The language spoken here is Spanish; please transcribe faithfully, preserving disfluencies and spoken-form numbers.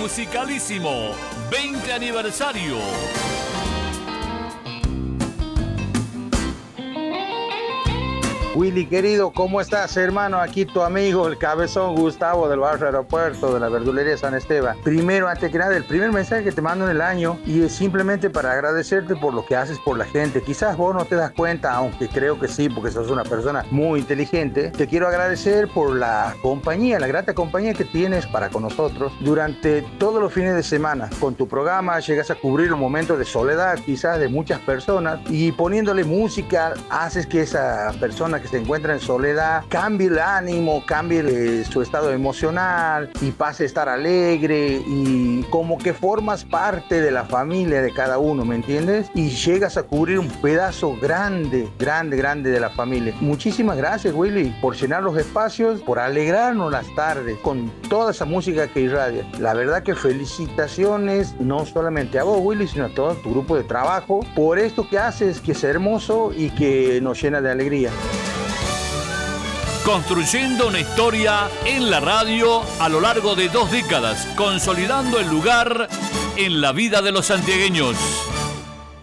Musicalísimo veinte aniversario. Willy querido, ¿cómo estás, hermano? Aquí tu amigo, el cabezón Gustavo del barrio Aeropuerto de la verdulería San Esteban. Primero, antes que nada, el primer mensaje que te mando en el año y es simplemente para agradecerte por lo que haces por la gente. Quizás vos no te das cuenta, aunque creo que sí, porque sos una persona muy inteligente. Te quiero agradecer por la compañía, la grata compañía que tienes para con nosotros durante todos los fines de semana. Con tu programa llegas a cubrir un momento de soledad, quizás de muchas personas, y poniéndole música haces que esa persona que se encuentra en soledad cambie el ánimo, cambie eh, su estado emocional y pase a estar alegre, y como que formas parte de la familia de cada uno, ¿me entiendes? Y llegas a cubrir un pedazo grande, grande, grande de la familia. Muchísimas gracias, Willy, por llenar los espacios, por alegrarnos las tardes con toda esa música que irradia. La verdad que felicitaciones, no solamente a vos, Willy, sino a todo tu grupo de trabajo por esto que haces, que es hermoso y que nos llena de alegría. Construyendo una historia en la radio a lo largo de dos décadas, consolidando el lugar en la vida de los santiagueños.